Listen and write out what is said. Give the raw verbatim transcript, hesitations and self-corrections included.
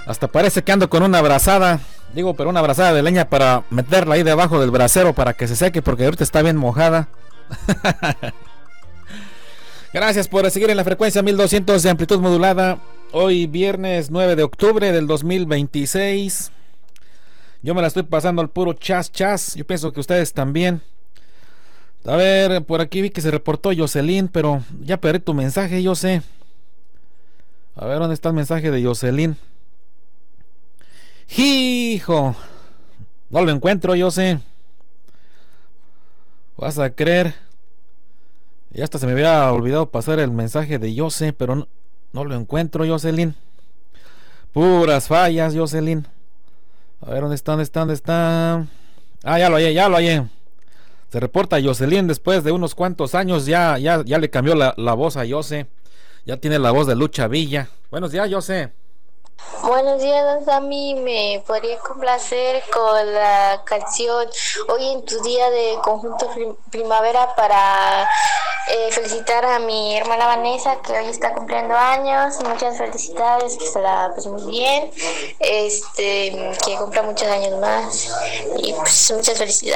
Hasta parece que ando con una brazada. Digo, pero una brazada de leña para meterla ahí debajo del brasero para que se seque, porque ahorita está bien mojada. Gracias por seguir en la frecuencia mil doscientos de amplitud modulada. Hoy viernes nueve de octubre del dos mil veintiséis. Yo me la estoy pasando al puro chas chas. Yo pienso que ustedes también. A ver, por aquí vi que se reportó Jocelyn, pero ya perdí tu mensaje, yo sé. A ver, ¿dónde está el mensaje de Jocelyn? ¡Hijo! No lo encuentro, yo sé. Vas a creer. Ya hasta se me había olvidado pasar el mensaje de Jose, pero no, no lo encuentro, Jocelyn. Puras fallas, Jocelyn. A ver, ¿dónde está? ¿Dónde está? ¿Dónde está? Ah, ya lo hallé, ya lo hallé. Se reporta Jocelyn después de unos cuantos años. Ya, ya, ya le cambió la, la voz a Jose. Ya tiene la voz de Lucha Villa. Buenos días, Jose. Buenos días, Dami. Me podría complacer con la canción Hoy en tu día de Conjunto Primavera para eh, felicitar a mi hermana Vanessa, que hoy está cumpliendo años. Muchas felicidades, que se la pase muy bien, este, que cumpla muchos años más y pues muchas felicidades.